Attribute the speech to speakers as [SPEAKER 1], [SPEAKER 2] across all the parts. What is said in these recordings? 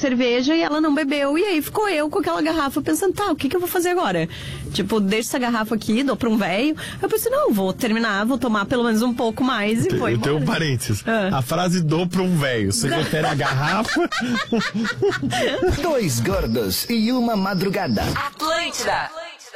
[SPEAKER 1] cerveja e ela não bebeu. E aí ficou eu com aquela garrafa pensando, tá, o que eu vou fazer agora? Tipo, deixa essa garrafa aqui, dou pra um velho. Eu pensei, não, vou terminar, vou tomar pelo menos um pouco mais e vou embora.
[SPEAKER 2] Eu tenho um parênteses. A frase dou pra um velho. Você refere a garrafa?
[SPEAKER 3] 2 gordos e uma madrugada.
[SPEAKER 4] Atlântida.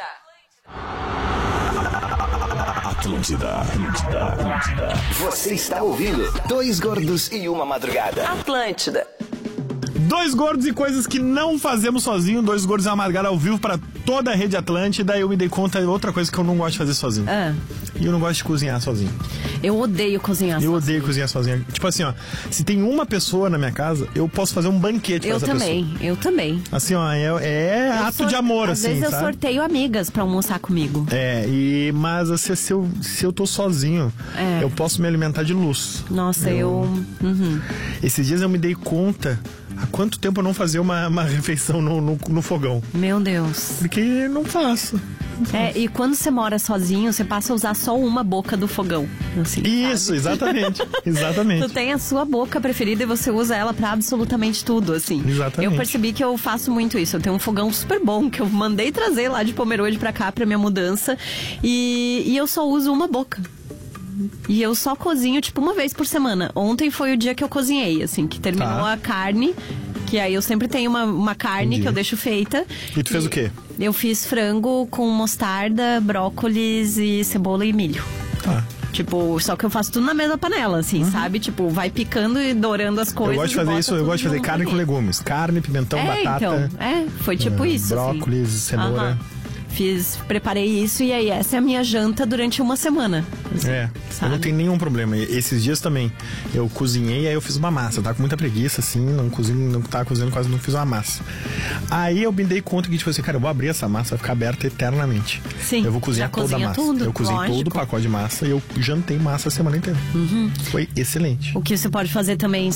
[SPEAKER 3] Você está ouvindo 2 gordos e uma madrugada.
[SPEAKER 4] Atlântida.
[SPEAKER 2] 2 gordos e coisas que não fazemos sozinho. 2 gordos e uma madrugada ao vivo pra toda a rede Atlântida. Eu me dei conta de outra coisa que eu não gosto de fazer sozinho. E eu não gosto de cozinhar sozinho.
[SPEAKER 1] Eu odeio cozinhar sozinho.
[SPEAKER 2] Eu odeio cozinhar sozinho. Tipo assim, ó, se tem uma pessoa na minha casa, eu posso fazer um banquete pra essa pessoa.
[SPEAKER 1] Eu também.
[SPEAKER 2] Assim, ó, é ato de amor,
[SPEAKER 1] às
[SPEAKER 2] assim,
[SPEAKER 1] vezes
[SPEAKER 2] sabe?
[SPEAKER 1] eu sorteio amigas pra almoçar comigo.
[SPEAKER 2] Mas assim, se eu tô sozinho, eu posso me alimentar de luz.
[SPEAKER 1] Nossa,
[SPEAKER 2] Esses dias eu me dei conta há quanto tempo eu não fazia uma refeição no fogão.
[SPEAKER 1] Meu Deus.
[SPEAKER 2] Porque não faço.
[SPEAKER 1] E quando você mora sozinho, você passa a usar só uma boca do fogão. Assim,
[SPEAKER 2] isso,
[SPEAKER 1] sabe?
[SPEAKER 2] Exatamente. Exatamente.
[SPEAKER 1] Tu tem a sua boca preferida e você usa ela pra absolutamente tudo, assim.
[SPEAKER 2] Exatamente.
[SPEAKER 1] Eu percebi que eu faço muito isso. Eu tenho um fogão super bom que eu mandei trazer lá de Pomerode pra cá pra minha mudança. E eu só uso uma boca. E eu só cozinho, tipo, uma vez por semana. Ontem foi o dia que eu cozinhei, assim, que terminou a carne. Que aí eu sempre tenho uma carne que eu deixo feita.
[SPEAKER 2] E tu fez o quê?
[SPEAKER 1] Eu fiz frango com mostarda, brócolis e cebola e milho. Tipo, só que eu faço tudo na mesma panela, assim, sabe? Tipo, vai picando e dourando as coisas.
[SPEAKER 2] Eu gosto de fazer isso, eu gosto de fazer carne com legumes. Carne, pimentão, batata.
[SPEAKER 1] Então, foi tipo isso,
[SPEAKER 2] brócolis,
[SPEAKER 1] assim.
[SPEAKER 2] cenoura.
[SPEAKER 1] Preparei isso e aí essa é a minha janta durante uma semana. Assim,
[SPEAKER 2] eu não tenho nenhum problema. Esses dias também, eu cozinhei e aí eu fiz uma massa. Eu tava com muita preguiça, assim, não tava cozinhando, quase não fiz uma massa. Aí eu me dei conta que, tipo assim, cara, eu vou abrir essa massa, vai ficar aberta eternamente.
[SPEAKER 1] Sim,
[SPEAKER 2] eu vou cozinhar toda a massa. Eu cozinhei todo o pacote de massa e eu jantei massa a semana inteira. Foi excelente.
[SPEAKER 1] O que você pode fazer também,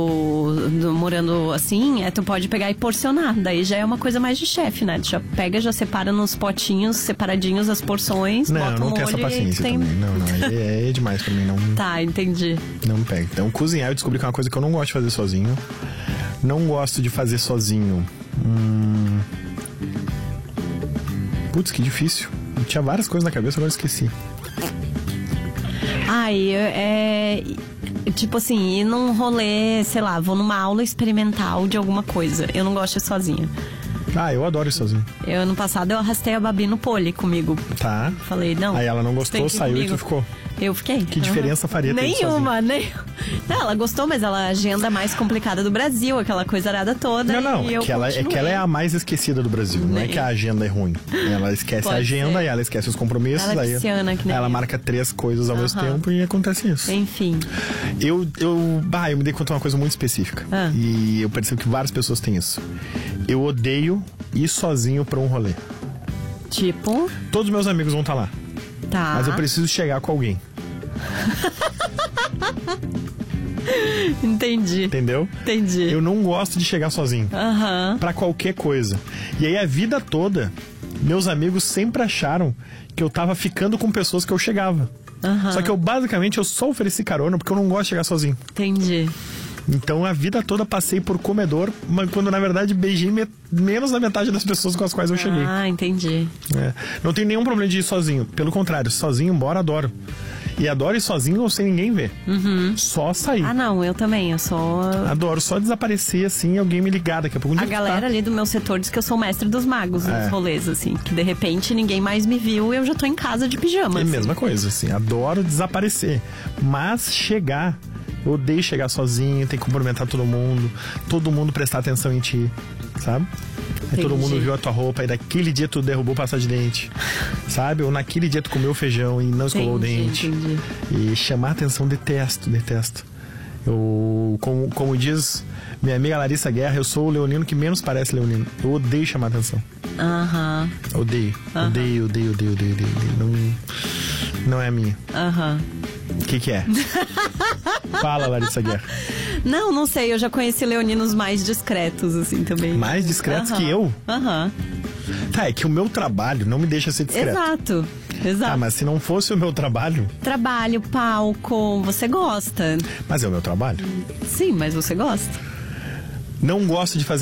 [SPEAKER 1] morando assim, tu pode pegar e porcionar. Daí já é uma coisa mais de chefe, né? Tu já pega, já separa nos potinhos separadinhos as porções, bota
[SPEAKER 2] não
[SPEAKER 1] um
[SPEAKER 2] tenho essa paciência também. Não, é demais pra mim. Não,
[SPEAKER 1] tá, entendi.
[SPEAKER 2] Não me pega. Então, cozinhar eu descobri que é uma coisa que eu não gosto de fazer sozinho. Não gosto de fazer sozinho. Putz, que difícil. Eu tinha várias coisas na cabeça, agora esqueci.
[SPEAKER 1] Tipo assim, ir num rolê, sei lá, vou numa aula experimental de alguma coisa. Eu não gosto de ir sozinha.
[SPEAKER 2] Eu adoro ir sozinho.
[SPEAKER 1] Ano passado eu arrastei a Babi no pole comigo.
[SPEAKER 2] Tá.
[SPEAKER 1] Falei, não.
[SPEAKER 2] Aí ela não gostou, saiu e tu ficou.
[SPEAKER 1] Eu fiquei.
[SPEAKER 2] Que diferença faria ter
[SPEAKER 1] nenhuma. Não, ela gostou, mas ela agenda mais complicada do Brasil, aquela coisa arada toda.
[SPEAKER 2] Não, é que ela é a mais esquecida do Brasil. Não é que a agenda é ruim. Ela esquece a agenda e ela esquece os compromissos.
[SPEAKER 1] Ela é pisciana, que nem
[SPEAKER 2] ela marca 3 coisas ao mesmo tempo e acontece isso.
[SPEAKER 1] Enfim.
[SPEAKER 2] Eu me dei conta de uma coisa muito específica. E eu percebo que várias pessoas têm isso. Eu odeio ir sozinho pra um rolê.
[SPEAKER 1] Tipo?
[SPEAKER 2] Todos os meus amigos vão estar lá.
[SPEAKER 1] Tá.
[SPEAKER 2] Mas eu preciso chegar com alguém.
[SPEAKER 1] Entendi.
[SPEAKER 2] Entendeu?
[SPEAKER 1] Entendi.
[SPEAKER 2] Eu não gosto de chegar sozinho. Pra qualquer coisa. E aí a vida toda, meus amigos sempre acharam que eu tava ficando com pessoas que eu chegava. Só que eu só ofereci carona porque eu não gosto de chegar sozinho.
[SPEAKER 1] Entendi.
[SPEAKER 2] Então a vida toda passei por comedor, mas quando na verdade beijei menos da metade das pessoas com as quais eu cheguei.
[SPEAKER 1] Entendi.
[SPEAKER 2] Não tenho nenhum problema de ir sozinho. Pelo contrário, sozinho, embora adoro. E adoro ir sozinho ou sem ninguém ver. Só sair.
[SPEAKER 1] Não, eu também. Eu só...
[SPEAKER 2] Adoro só desaparecer assim, alguém me ligar daqui a pouco.
[SPEAKER 1] A galera ali do meu setor diz que eu sou o mestre dos magos nos rolês, assim. Que de repente ninguém mais me viu e eu já tô em casa de pijama.
[SPEAKER 2] É a mesma coisa, assim. Adoro desaparecer. Mas chegar... Eu odeio chegar sozinho, tem que cumprimentar todo mundo prestar atenção em ti, sabe? Aí todo mundo viu a tua roupa e daquele dia tu derrubou pasta de dente, sabe? Ou naquele dia tu comeu feijão e não escovou o dente. E chamar atenção, detesto. Eu, como diz minha amiga Larissa Guerra, eu sou o leonino que menos parece leonino. Eu odeio chamar atenção. Odeio. Não é a minha. O que é? Fala, Larissa Guerra.
[SPEAKER 1] Não sei. Eu já conheci leoninos mais discretos, assim, também.
[SPEAKER 2] Mais discretos que eu? Tá, é que o meu trabalho não me deixa ser discreto.
[SPEAKER 1] Exato.
[SPEAKER 2] Ah, mas se não fosse o meu trabalho...
[SPEAKER 1] Trabalho, palco, você gosta.
[SPEAKER 2] Mas é o meu trabalho.
[SPEAKER 1] Sim, mas você gosta.
[SPEAKER 2] Não gosto de fazer